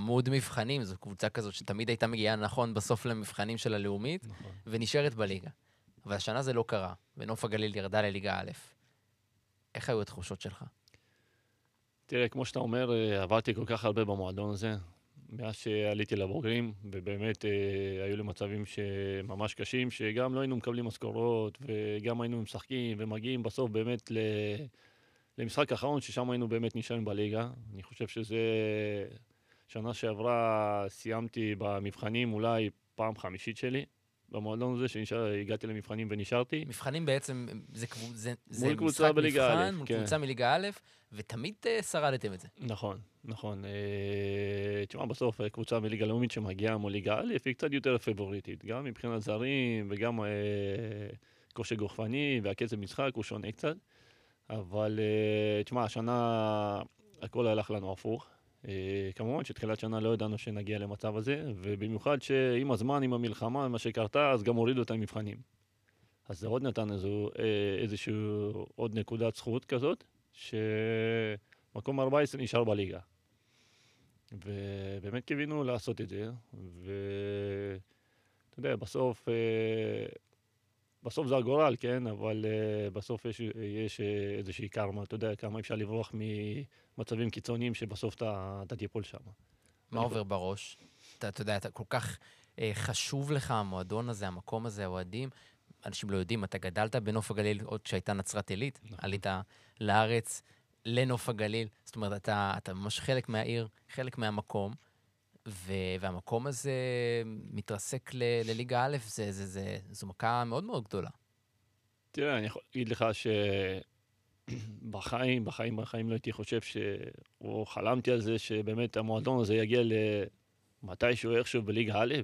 עמוד מבחנים, זו קבוצה כזאת שתמיד הייתה מגיעה נכון בסוף למבחנים של הלאומית, ונשארת בליגה. אבל השנה זה לא קרה, ונוף הגליל ירדה לליגה א'. איך היו התחושות שלך? תראה, כמו שאתה אומר, עברתי כל כך הרבה במועדון הזה, מאז שעליתי לבוגרים, ובאמת היו לי מצבים שממש קשים, שגם לא היינו מקבלים משכורות, וגם היינו משחקים ומגיעים בסוף באמת למשחק האחרון, ששם היינו באמת נשארים בליגה. אני חושב שזה שנה שעברה סיימתי במבחנים אולי פעם חמישית שלי, במועדון הזה שהגעתי למבחנים ונשארתי. מבחנים בעצם, זה קבוצה משחק בליגה מבחן, א', מול כן. קבוצה מליגה א', ותמיד שרדתם את זה. נכון, נכון. תשמע, בסוף קבוצה מליגה לאומית שמגיעה מול ליגה א', היא קצת יותר פבוריטית, גם מבחינת זרים וגם כושר גופני והקצב משחק הוא שונה קצת. אבל תשמע, השנה הכל הלך לנו הפוך. כמובן שתחילת שנה לא ידענו שנגיע למצב הזה, ובמיוחד שעם הזמן, עם המלחמה, מה שקרתה, אז גם הורידו את המבחנים. אז זה עוד נתן איזשהו עוד נקודת זכות כזאת, שמקום 14 נשאר בליגה. ובאמת קיווינו לעשות את זה, ואתה יודע, בסוף זה הגורל, כן? אבל בסוף יש איזושהי קרמה, אתה יודע, כמה אפשר לברוח ממצבים קיצוניים שבסוף אתה תיפול שם. מה עובר בראש? אתה יודע, אתה כל כך חשוב לך המועדון הזה, המקום הזה, האוהדים. אנשים לא יודעים, אתה גדלת בנוף הגליל עוד כשהייתה נצרת עילית, עלית לארץ לנוף הגליל, זאת אומרת, אתה ממש חלק מהעיר, חלק מהמקום, והמקום הזה מתרסק לליגה א', זו מכה מאוד מאוד גדולה. תראה, אני יכול להגיד לך בחיים לא הייתי חושב או חלמתי על זה שבאמת המועדון הזה יגיע למתישהו איכשהו בליגה א'.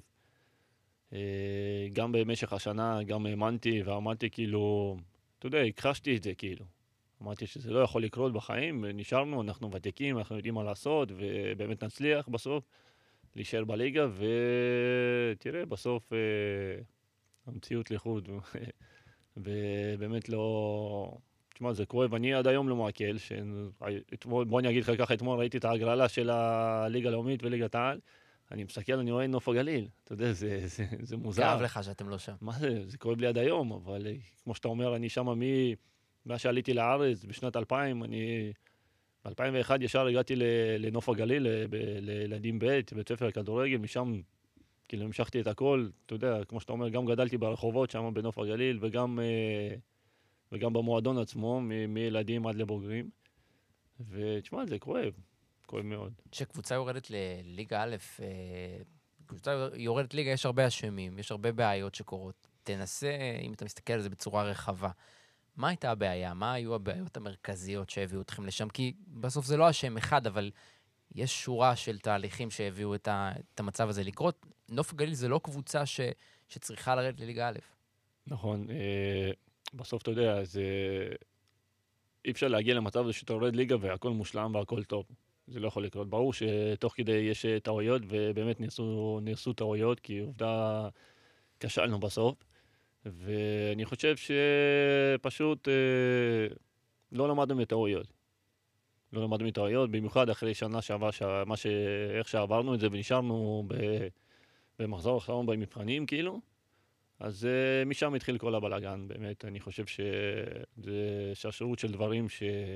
גם במשך השנה, גם האמנתי ואמרתי כאילו, אתה יודע, הכחשתי את זה כאילו. אמרתי שזה לא יכול לקרות בחיים, נשארנו, אנחנו ותיקים, אנחנו יודעים מה לעשות, ובאמת נצליח בסוף להישאר בליגה, ותראה, בסוף המציאות לחוד, ובאמת לא... תשמע, זה כואב, אני עד היום לא מעכל, בוא אני אגיד לך ככה, אתמול ראיתי את ההגרלה של הליגה הלאומית וליגת העל, אני מסתכל, אני רואה נוף הגליל, אתה יודע, זה מוזר. כאב לך שאתם לא שם. מה זה כואב לי עד היום, אבל כמו שאתה אומר, אני שם מה שעליתי לארץ בשנת 2000, ב-2001 ישר הגעתי לנוף הגליל, לילדים בית ספר כדורגל, משם כאילו המשכתי את הכל, אתה יודע, כמו שאתה אומר, גם גדלתי ברחובות שם בנוף הגליל, וגם במועדון עצמו, מילדים עד לבוגרים, ותשמע, זה כואב מאוד. כשקבוצה יורדת לליגה א', קבוצה יורדת ליגה, יש הרבה אשמים, יש הרבה בעיות שקורות. תנסה, אם אתה מסתכל על זה בצורה רחבה, מה הייתה הבעיה? מה היו הבעיות המרכזיות שהביאו אתכם לשם? כי בסוף זה לא אשם אחד, אבל יש שורה של תהליכים שהביאו את המצב הזה לקרות. נוף הגליל זה לא קבוצה שצריכה לרדת לליגה א'. נכון, בסוף אתה יודע, אי אפשר להגיע למצב הזה שאתה יורד ליגה והכל מושלם והכל טוב. זה לא יכול לקרות. ברור שתוך כדי יש טעויות, ובאמת נעשו טעויות, כי עובדה כשלנו בסוף. ואני חושב שפשוט לא למדנו מטעויות. לא למדנו מטעויות, במיוחד אחרי שנה שעבר, איך שעברנו את זה ונשארנו במחזור האחרון במבחנים, כאילו. אז משם התחיל כל הבלגן, באמת. אני חושב שזה שרשרות של דברים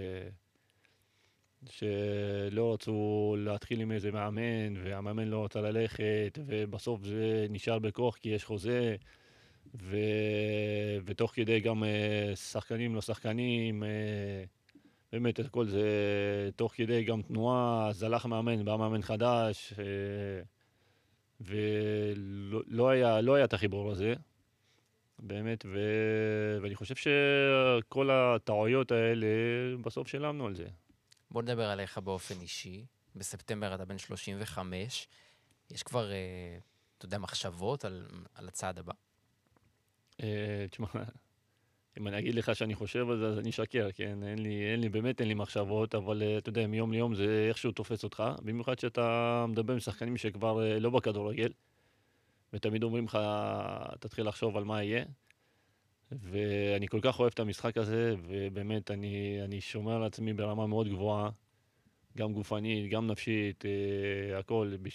שלא רצו להתחיל עם איזה מאמן, והמאמן לא רצה ללכת, ובסוף זה נשאר בכוח כי יש חוזה, ותוך כדי גם שחקנים לא שחקנים, באמת את כל זה, תוך כדי גם תנועה, אז הלך מאמן, בא מאמן חדש, ולא היה את החיבור הזה, באמת, ואני חושב שכל הטעויות האלה, בסוף שלמנו על זה. בוא נדבר עליך באופן אישי. בספטמבר אתה בן 35. יש כבר, אתה יודע, מחשבות על הצעד הבא? תשמע, אם אני אגיד לך שאני חושב על זה, אז אני אשקר, כן? באמת אין לי מחשבות, אבל אתה יודע, מיום ליום זה איכשהו תופס אותך, במיוחד שאתה מדבר עם שחקנים שכבר לא בכדורגל, ותמיד אומרים לך, תתחיל לחשוב על מה יהיה, ואני כל כך אוהב את המשחק הזה, ובאמת אני שומר על עצמי ברמה מאוד גבוהה, גם גופנית, גם נפשית, הכל,